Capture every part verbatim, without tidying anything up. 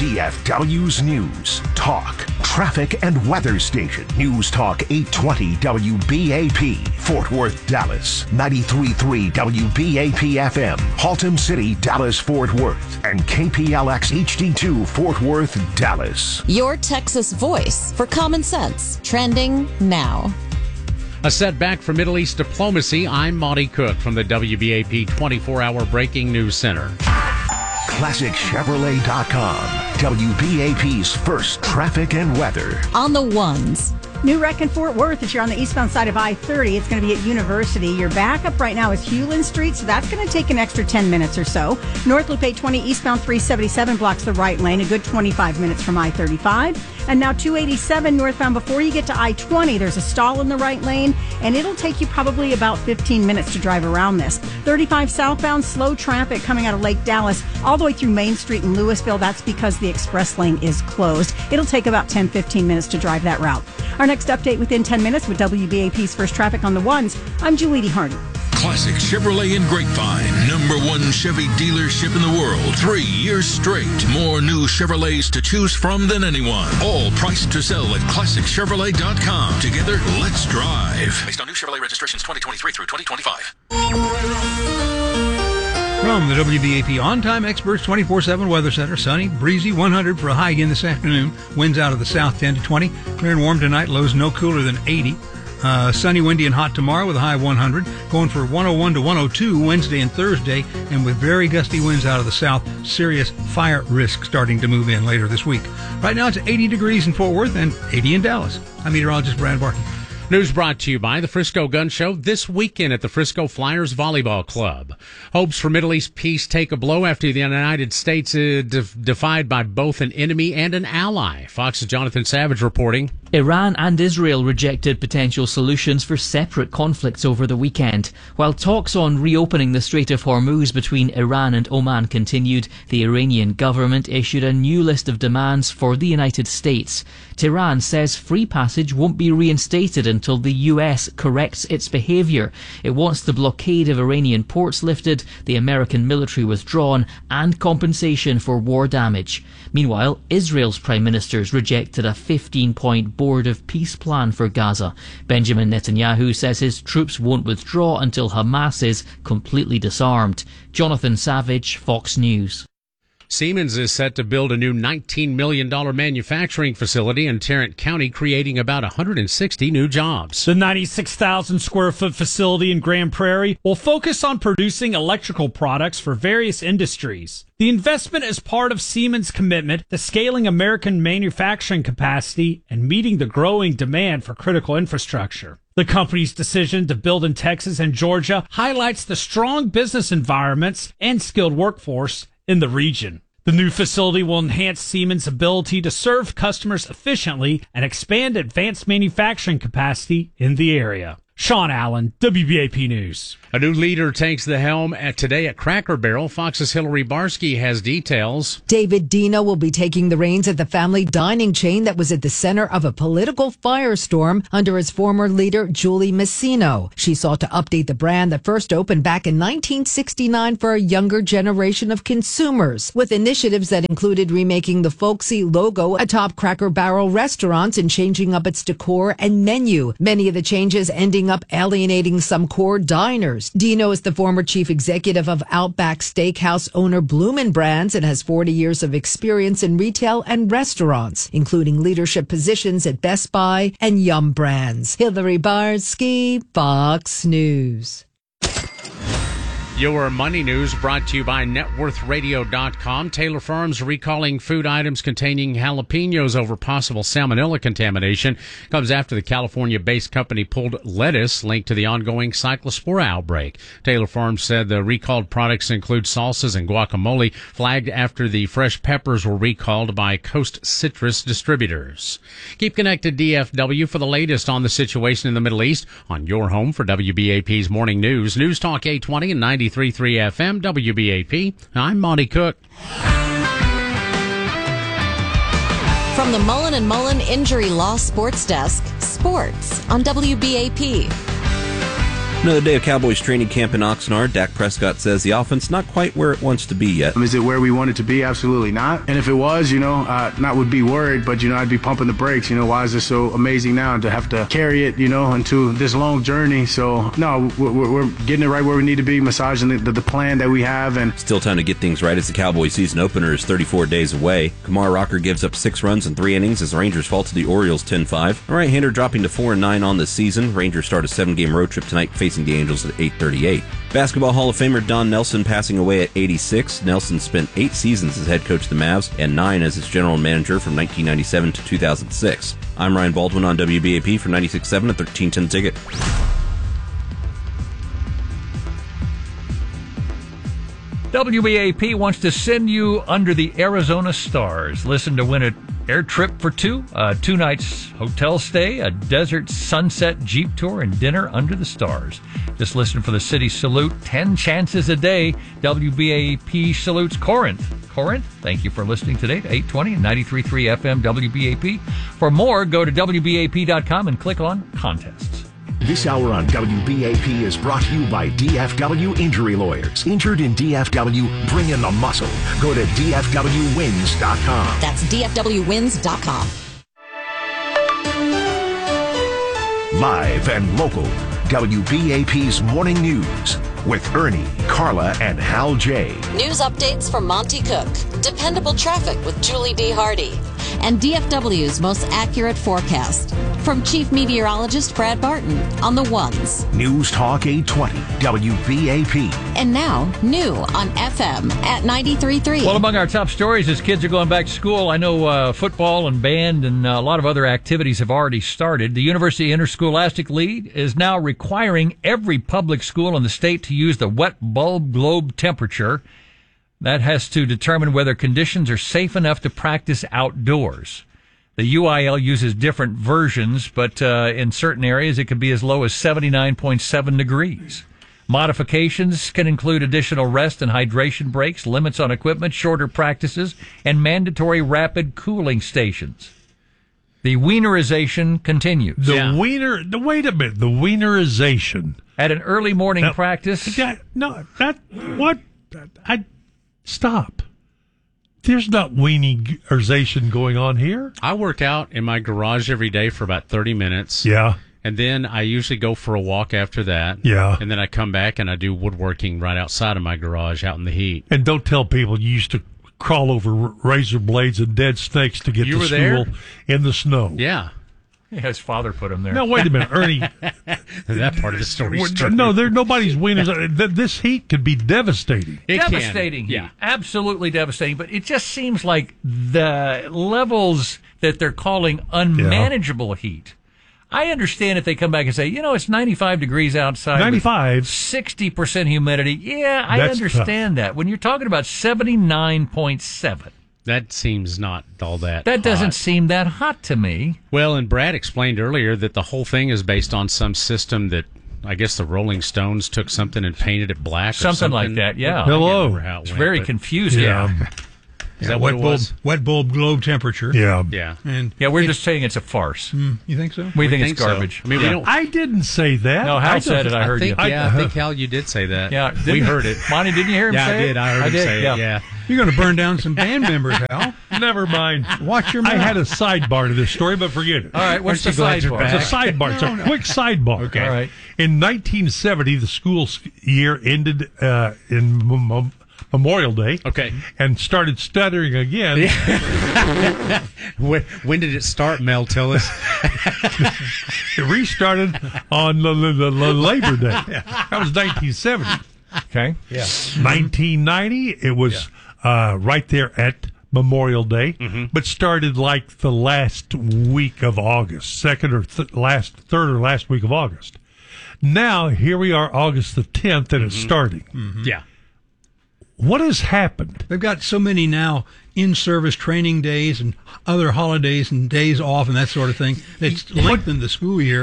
D F W's News, Talk, Traffic and Weather Station. News Talk eight twenty W B A P, Fort Worth, Dallas. ninety-three point three W B A P F M, Haltom City, Dallas, Fort Worth. And K P L X H D two, Fort Worth, Dallas. Your Texas voice for common sense. Trending now. A setback for Middle East diplomacy. I'm Monty Cook from the W B A P twenty-four hour Breaking News Center. Classic Chevrolet dot com, W B A P's first traffic and weather. On the ones. New wreck in Fort Worth. If you're on the eastbound side of I thirty, it's going to be at University. Your backup right now is Hewlin Street, so that's going to take an extra ten minutes or so. North Loop eight twenty eastbound three seventy-seven blocks the right lane, a good twenty-five minutes from I thirty-five. And now two eighty-seven northbound, before you get to I twenty, there's a stall in the right lane, and it'll take you probably about fifteen minutes to drive around this. thirty-five southbound, slow traffic coming out of Lake Dallas all the way through Main Street in Louisville. That's because the express lane is closed. It'll take about ten, fifteen minutes to drive that route. Our next update within ten minutes with W B A P's First Traffic on the Ones. I'm Julie D. Hardy. Classic Chevrolet in Grapevine. Number one Chevy dealership in the world. Three years straight. More new Chevrolets to choose from than anyone. All priced to sell at Classic Chevrolet dot com. Together, let's drive. Based on new Chevrolet registrations twenty twenty-three through twenty twenty-five. From the W B A P On-Time Experts twenty-four seven Weather Center, sunny, breezy, one hundred for a high again this afternoon. Winds out of the south ten to twenty. Clear and warm tonight, lows no cooler than eighty. Uh, sunny, windy, and hot tomorrow with a high of one hundred. Going for one oh one to one oh two Wednesday and Thursday, and with very gusty winds out of the south, serious fire risk starting to move in later this week. Right now it's eighty degrees in Fort Worth and eighty in Dallas. I'm meteorologist Brad Barkey. News brought to you by the Frisco Gun Show this weekend at the Frisco Flyers Volleyball Club. Hopes for Middle East peace take a blow after the United States uh, de- defied by both an enemy and an ally. Fox's Jonathan Savage reporting. Iran and Israel rejected potential solutions for separate conflicts over the weekend. While talks on reopening the Strait of Hormuz between Iran and Oman continued, the Iranian government issued a new list of demands for the United States. Tehran says free passage won't be reinstated until the U S corrects its behavior. It wants the blockade of Iranian ports lifted, the American military withdrawn, and compensation for war damage. Meanwhile, Israel's prime ministers rejected a fifteen-point Board of Peace plan for Gaza. Benjamin Netanyahu says his troops won't withdraw until Hamas is completely disarmed. Jonathan Savage, Fox News. Siemens is set to build a new nineteen million dollars manufacturing facility in Tarrant County, creating about one hundred sixty new jobs. The ninety-six thousand square foot facility in Grand Prairie will focus on producing electrical products for various industries. The investment is part of Siemens' commitment to scaling American manufacturing capacity and meeting the growing demand for critical infrastructure. The company's decision to build in Texas and Georgia highlights the strong business environments and skilled workforce in the region. The new facility will enhance Siemens' ability to serve customers efficiently and expand advanced manufacturing capacity in the area. Sean Allen, W B A P News. A new leader takes the helm at today at Cracker Barrel. Fox's Hillary Barsky has details. David Deno will be taking the reins at the family dining chain that was at the center of a political firestorm under its former leader, Julie Masino. She sought to update the brand that first opened back in nineteen sixty-nine for a younger generation of consumers, with initiatives that included remaking the folksy logo atop Cracker Barrel restaurants and changing up its decor and menu. Many of the changes ending up alienating some core diners. Deno is the former chief executive of Outback Steakhouse owner Bloomin' Brands and has forty years of experience in retail and restaurants, including leadership positions at Best Buy and Yum Brands. Hillary Barsky, Fox News. Your Money News brought to you by net worth radio dot com. Taylor Farms recalling food items containing jalapenos over possible salmonella contamination. Comes after the California-based company pulled lettuce linked to the ongoing cyclospora outbreak. Taylor Farms said the recalled products include salsas and guacamole, flagged after the fresh peppers were recalled by Coast Citrus distributors. Keep connected, D F W, for the latest on the situation in the Middle East on your home for W B A P's Morning News. News Talk eight twenty and ninety-three point three F M, W B A P. I'm Monty Cook. From the Mullen and Mullen Injury Law Sports Desk, sports on W B A P. Another day of Cowboys training camp in Oxnard. Dak Prescott says the offense not quite where it wants to be yet. Is it where we want it to be? Absolutely not. And if it was, you know, uh, not would be worried, but, you know, I'd be pumping the brakes. You know, why is it so amazing now to have to carry it, you know, into this long journey? So, no, we're, we're getting it right where we need to be, massaging the, the, the plan that we have. And still time to get things right as the Cowboys season opener is thirty-four days away. Kumar Rocker gives up six runs in three innings as the Rangers fall to the Orioles ten five. A right-hander dropping to four and nine on this season. Rangers start a seven-game road trip tonight facing the Angels at eight thirty-eight. Basketball Hall of Famer Don Nelson passing away at eighty-six. Nelson spent eight seasons as head coach of the Mavs and nine as its general manager from nineteen ninety-seven to two thousand six. I'm Ryan Baldwin on W B A P for ninety-six point seven and thirteen ten Ticket. W B A P wants to send you under the Arizona stars. Listen to win an air trip for two, uh, two nights hotel stay, a desert sunset Jeep tour, and dinner under the stars. Just listen for the city salute. Ten chances a day. W B A P salutes Corinth. Corinth, thank you for listening today to eight twenty and ninety-three point three F M W B A P. For more, go to W B A P dot com and click on contests. This hour on W B A P is brought to you by D F W Injury Lawyers. Injured in D F W? Bring in the muscle. Go to D F W wins dot com. That's D F W wins dot com. Live and local, W B A P's Morning News with Ernie, Carla, and Hal J. News updates from Monty Cook, dependable traffic with Julie D. Hardy, and D F W's most accurate forecast from Chief Meteorologist Brad Barton on the ones. News Talk eight twenty, W B A P. And now, new on F M at ninety-three point three. Well, among our top stories as kids are going back to school, I know uh, football and band and uh, a lot of other activities have already started. The University Interscholastic League is now requiring every public school in the state to use the wet bulb globe temperature. That has to determine whether conditions are safe enough to practice outdoors. The U I L uses different versions, but uh, in certain areas it could be as low as seventy-nine point seven degrees. Modifications can include additional rest and hydration breaks, limits on equipment, shorter practices, and mandatory rapid cooling stations. The wienerization continues. The yeah. wiener, the, wait a minute, the wienerization. At an early morning now, practice. That, no, that, what? I, stop. There's not wienerization going on here. I work out in my garage every day for about thirty minutes. Yeah. And then I usually go for a walk after that. Yeah. And then I come back and I do woodworking right outside of my garage out in the heat. And don't tell people you used to crawl over razor blades and dead snakes to get you to were school there? in the snow. Yeah. Yeah, his father put him there. No, wait a minute, Ernie. That part of the story is true. No, there nobody's wieners. This heat could be devastating. It devastating. Can. Yeah. Absolutely devastating. But it just seems like the levels that they're calling unmanageable yeah. heat. I understand if they come back and say, you know, it's ninety-five degrees outside. ninety-five. sixty percent humidity. Yeah, I That's understand tough. that. When you're talking about seventy-nine point seven. That seems not all that That hot. doesn't seem that hot to me. Well, and Brad explained earlier that the whole thing is based on some system that I guess the Rolling Stones took something and painted it black something, or something like that, yeah. Hello. It it's went, very but, confusing. Yeah. Yeah. Is yeah, that wet what it bulb, was? wet bulb globe temperature. Yeah. Yeah. And yeah, we're it, just saying it's a farce. Mm, you think so? We, we think, think it's garbage. So. I mean, yeah. we don't. I didn't say that. No, Hal I said it. I heard I think, you. Yeah, I think Hal, you did say that. Yeah, we he? heard it. Monty, didn't you hear him yeah, say I did. it? I heard I him did. say yeah. it. Yeah. You're going to burn down some band members, Hal. Never mind. Watch your mouth. I had a sidebar to this story, but forget it. All right, what's the Aren't you glad sidebar? you're It's a sidebar. It's a No, no. quick sidebar. Okay. All right. In nineteen seventy, the school year ended uh, in m- m- Memorial Day. Okay. And started stuttering again. when, when did it start, Mel? Tell us. It restarted on the, the, the Labor Day. That was nineteen seventy. Okay. Yeah. nineteen ninety, it was uh, right there at Memorial Day, mm-hmm. but started like the last week of August, second or th- last, third or last week of August. Now, here we are, August the tenth, and mm-hmm. it's starting. Mm-hmm. Yeah. What has happened? They've got so many now in-service training days and other holidays and days off and that sort of thing. It's lengthened the school year. Okay. Yep.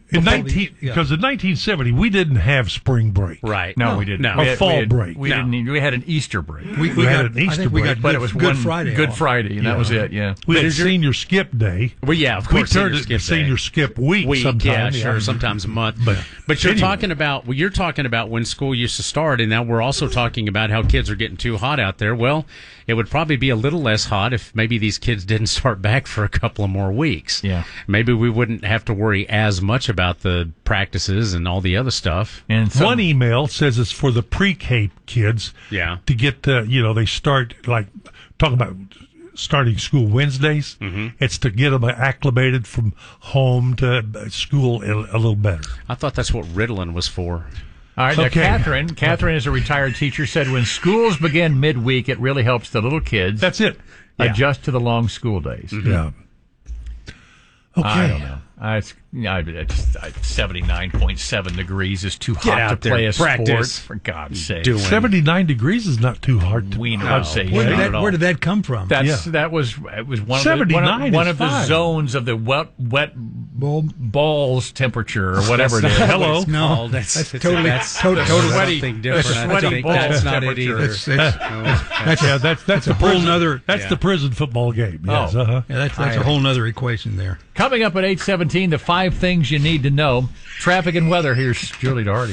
In nineteen, because in nineteen seventy we didn't have spring break. Right. No, no we didn't. No. We A had, fall we had, break. We no. didn't. We had an Easter break. We, we, we had got, an Easter break, got but good, it was Good one Friday. Good off. Friday, and yeah. that was it. Yeah. We but had senior skip day. Well, yeah, of course. We turned it to senior skip week. Week, sometimes. yeah, sure. Yeah. Sometimes a month. But but you're anyway. talking about well, you're talking about when school used to start, and now we're also talking about how kids are getting too hot out there. Well, it would probably be a little less hot if maybe these kids didn't start back for a couple of more weeks. Yeah. Maybe we wouldn't have to worry as much about the practices and all the other stuff. And some, one email says it's for the pre-K kids. Yeah. To get the, you know, they start like talking about starting school Wednesdays. Mm-hmm. It's to get them acclimated from home to school a, a little better. I thought that's what Ritalin was for. All right, now Okay. Catherine. Catherine is a retired teacher. Said when schools begin midweek, it really helps the little kids. That's it. Adjust to the long school days. Mm-hmm. Yeah. Okay. I don't know. I, it's, I, it's seventy-nine point seven degrees is too Get hot out to play there, a practice. sport. For God's sake, Doing. seventy-nine degrees is not too hard to we know. No. I'd say Where did, Not that, at all. where did that come from? That's Yeah. that was it was one of the, one seventy-nine of, one is of the fine. zones of the wet wet Well, balls temperature or whatever it is. Hello. no, That's, that's it's- totally, that's, to- that's totally. sweaty- something that's different. a I sweaty think ball that's not it temperature. either. That's, that's, that's, Yeah, that's that's a the whole prison, nother. That's yeah. the prison football game. Yes. Oh. Uh-huh. Yeah, that's, that's a whole nother equation there. Coming up at eight seventeen, the five things you need to know. Traffic and weather. Here's Julie Doherty.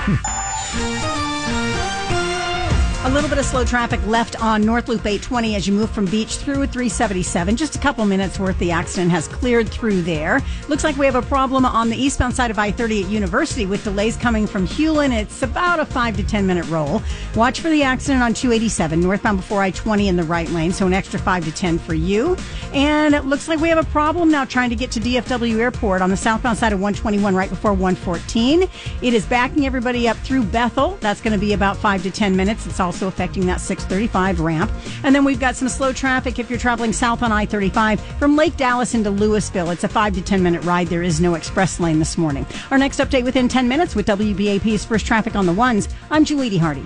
A little bit of slow traffic left on North Loop eight twenty as you move from Beach through three seventy-seven. Just a couple minutes worth. The accident has cleared through there. Looks like we have a problem on the eastbound side of I thirty at University with delays coming from Hewlin. It's about a five to ten minute roll. Watch for the accident on two eighty-seven northbound before I twenty in the right lane, so an extra five to ten for you. And it looks like we have a problem now trying to get to D F W Airport on the southbound side of one twenty-one right before one fourteen. It is backing everybody up through Bethel. That's going to be about five to ten minutes. It's also affecting that six thirty-five ramp. And then we've got some slow traffic if you're traveling south on I thirty-five from Lake Dallas into Louisville. It's a five to ten minute ride. There is no express lane this morning. Our next update within ten minutes with W B A P's First Traffic on the Ones. I'm Julie Hardy.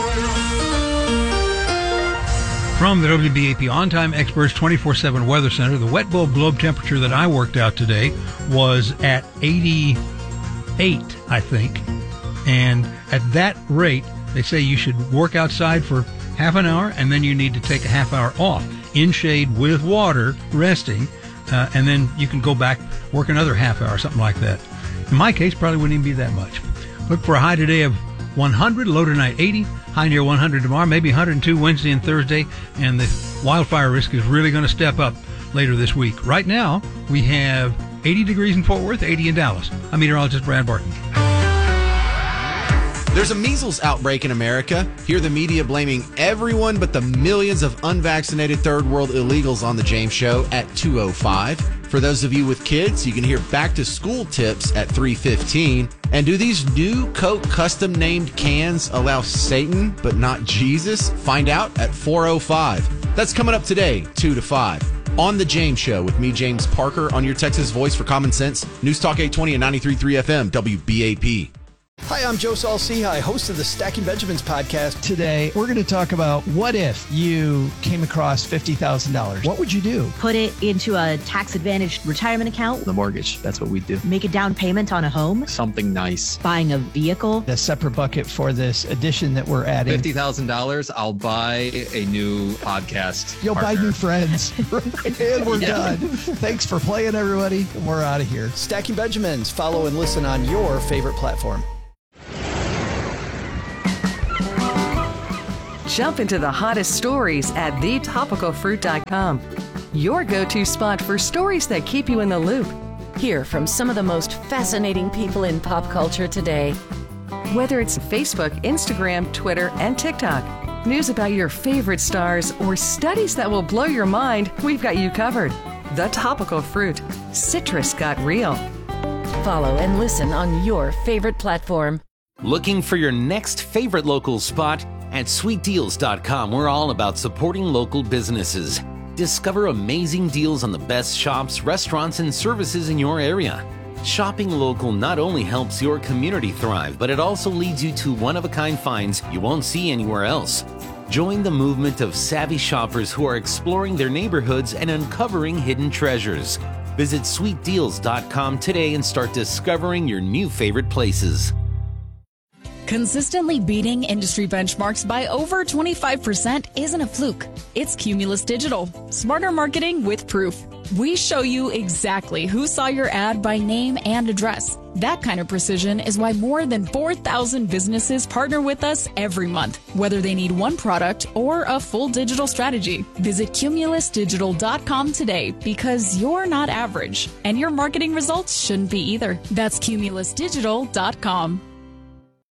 From the W B A P On-Time Experts twenty-four seven Weather Center, the wet bulb globe temperature that I worked out today was at eighty-eight, I think. And at that rate, they say you should work outside for half an hour, and then you need to take a half hour off in shade with water, resting, uh, and then you can go back, work another half hour, something like that. In my case, probably wouldn't even be that much. Look for a high today of one hundred, low tonight eighty, high near one hundred tomorrow, maybe one hundred two Wednesday and Thursday, and the wildfire risk is really going to step up later this week. Right now, we have eighty degrees in Fort Worth, eighty in Dallas. I'm meteorologist Brad Barton. There's a measles outbreak in America. Hear the media blaming everyone but the millions of unvaccinated third world illegals on The James Show at two oh five. For those of you with kids, you can hear back to school tips at three fifteen. And do these new Coke custom named cans allow Satan but not Jesus? Find out at four oh five. That's coming up today, two to five. On The James Show with me, James Parker, on your Texas Voice for Common Sense. News Talk eight twenty and ninety-three point three F M, W B A P. Hi, I'm Joe Saul-Sehy, host of the Stacking Benjamins podcast. Today, we're going to talk about what if you came across fifty thousand dollars? What would you do? Put it into a tax-advantaged retirement account. The mortgage, that's what we do. Make a down payment on a home. Something nice. Buying a vehicle. A separate bucket for this addition that we're adding. fifty thousand dollars, I'll buy a new podcast You'll partner. buy new friends. And we're Yeah. done. Thanks for playing, everybody. And we're out of here. Stacking Benjamins. Follow and listen on your favorite platform. Jump into the hottest stories at the topical fruit dot com. Your go-to spot for stories that keep you in the loop. Hear from some of the most fascinating people in pop culture today. Whether it's Facebook, Instagram, Twitter, and TikTok. News about your favorite stars or studies that will blow your mind, we've got you covered. The Topical Fruit. Citrus got real. Follow and listen on your favorite platform. Looking for your next favorite local spot? At sweet deals dot com, we're all about supporting local businesses. Discover amazing deals on the best shops, restaurants, and services in your area. Shopping local not only helps your community thrive, but it also leads you to one-of-a-kind finds you won't see anywhere else. Join the movement of savvy shoppers who are exploring their neighborhoods and uncovering hidden treasures. Visit sweet deals dot com today and start discovering your new favorite places. Consistently beating industry benchmarks by over twenty-five percent isn't a fluke. It's Cumulus Digital. Smarter marketing with proof. We show you exactly who saw your ad by name and address. That kind of precision is why more than four thousand businesses partner with us every month, whether they need one product or a full digital strategy. Visit cumulus digital dot com today because you're not average, and your marketing results shouldn't be either. That's cumulus digital dot com.